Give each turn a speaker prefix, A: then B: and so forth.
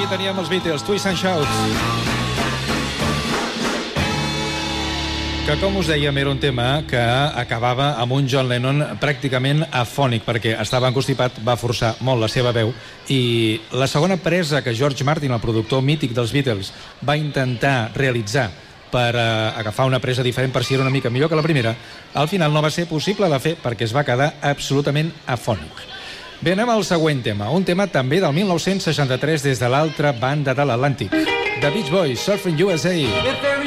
A: Aquí teníem els Beatles, Twist and Shout. Que, com us dèiem, era un tema que acabava amb un John Lennon pràcticament afònic, perquè estava encostipat, va forçar molt la seva veu, i la segona presa que George Martin, el productor mític dels Beatles, va intentar realitzar per agafar una presa diferent per si era una mica millor que la primera, al final no va ser possible de fer perquè es va quedar absolutament afònic. Bé, anem al següent tema, un tema també del 1963 des de l'altra banda de l'Atlàntic. The Beach Boys, Surfing USA.